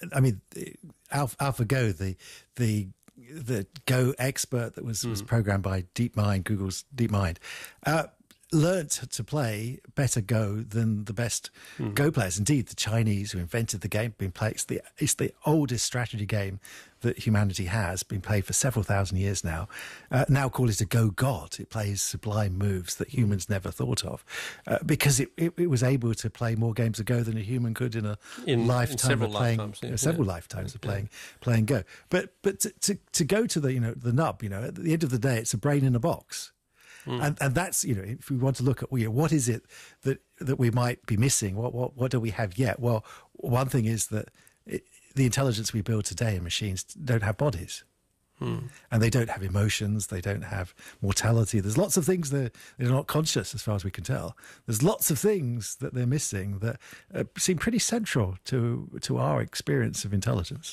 I mean, AlphaGo, the Go expert that was programmed by DeepMind, Google's DeepMind, learnt to play better Go than the best Go players. Indeed, the Chinese who invented the game it's the oldest strategy game that humanity has, been played for several thousand years now. Now call it a Go god. It plays sublime moves that humans never thought of, because it was able to play more games of Go than a human could in a lifetime of playing several lifetimes of playing Go. But to go to the nub, at the end of the day, it's a brain in a box. And that's, if we want to look at what is it that we might be missing, what do we have yet? Well, one thing is that the intelligence we build today in machines don't have bodies. And they don't have emotions, they don't have mortality. There's lots of things they're not conscious, as far as we can tell. There's lots of things that they're missing that seem pretty central to our experience of intelligence.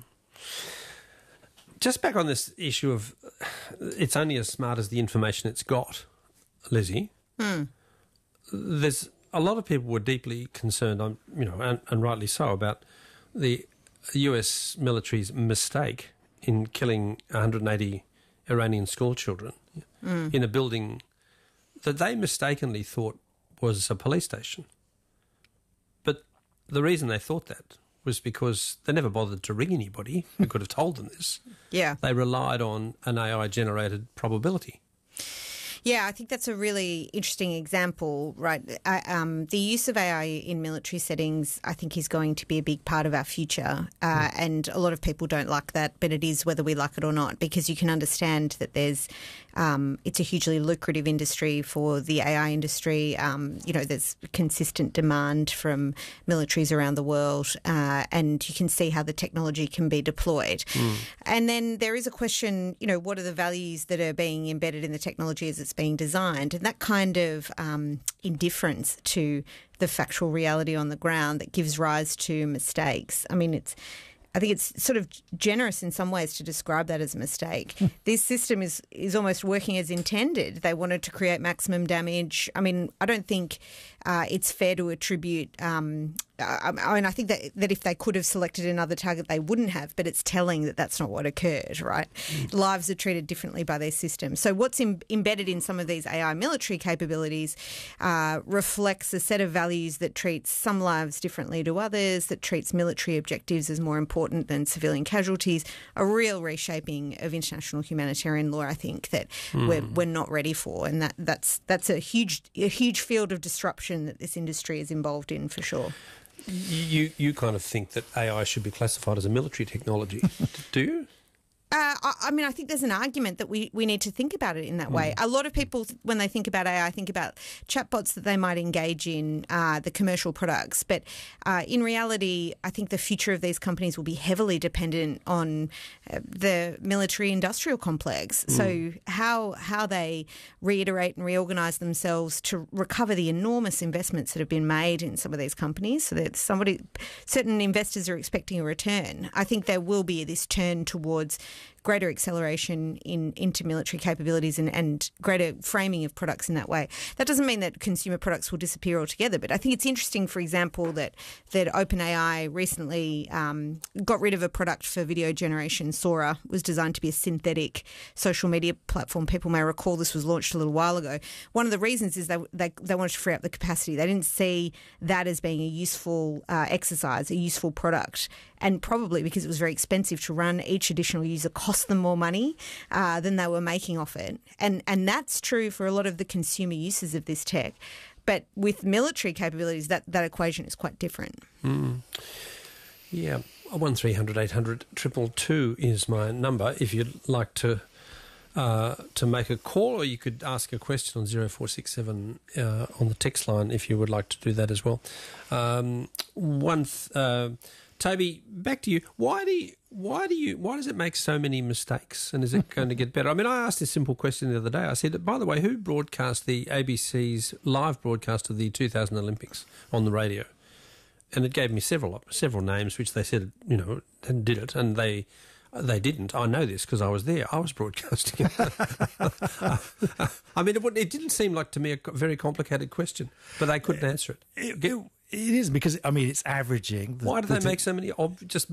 Just back on this issue of it's only as smart as the information it's got, Lizzie. There's a lot of people were deeply concerned, and rightly so, about the US military's mistake in killing 180 Iranian school children in a building that they mistakenly thought was a police station. But the reason they thought that was because they never bothered to ring anybody who could have told them this. Yeah. They relied on an AI-generated probability. Yeah, I think that's a really interesting example, right? The use of AI in military settings, I think, is going to be a big part of our future. And a lot of people don't like that, but it is whether we like it or not, because you can understand that it's a hugely lucrative industry for the AI industry. There's consistent demand from militaries around the world, and you can see how the technology can be deployed. And then there is a question, what are the values that are being embedded in the technology as it's being designed, and that kind of indifference to the factual reality on the ground that gives rise to mistakes. I mean, I think it's sort of generous in some ways to describe that as a mistake. This system is almost working as intended. They wanted to create maximum damage. I mean, I don't think it's fair to attribute I think that if they could have selected another target, they wouldn't have, but it's telling that that's not what occurred, right? Lives are treated differently by their systems. So what's embedded in some of these AI military capabilities reflects a set of values that treats some lives differently to others, that treats military objectives as more important than civilian casualties, a real reshaping of international humanitarian law, I think, that we're not ready for. And that's a huge field of disruption that this industry is involved in, for sure. You kind of think that AI should be classified as a military technology, do you? I think there's an argument that we need to think about it in that way. A lot of people, when they think about AI, think about chatbots that they might engage in, the commercial products. But in reality, I think the future of these companies will be heavily dependent on the military-industrial complex. So how they reiterate and reorganise themselves to recover the enormous investments that have been made in some of these companies, so that certain investors are expecting a return. I think there will be this turn towards greater acceleration into military capabilities and greater framing of products in that way. That doesn't mean that consumer products will disappear altogether, but I think it's interesting, for example, that OpenAI recently got rid of a product for video generation. Sora was designed to be a synthetic social media platform. People may recall this was launched a little while ago. One of the reasons is they wanted to free up the capacity. They didn't see that as being a useful exercise, a useful product, and probably because it was very expensive to run, each additional user cost them more money than they were making off it. And that's true for a lot of the consumer uses of this tech. But with military capabilities, that equation is quite different. Yeah, 1300 800 222 is my number. If you'd like to make a call, or you could ask a question on 0467 on the text line if you would like to do that as well. Toby, back to you. Why does it make so many mistakes, and is it going to get better? I mean, I asked this simple question the other day. I said, by the way, who broadcast the ABC's live broadcast of the 2000 Olympics on the radio? And it gave me several names, which they said, did it, and they didn't. I know this because I was there. I was broadcasting it. I mean, it didn't seem like to me a very complicated question, but they couldn't answer it. It is because, I mean, it's averaging. Why do they make so many just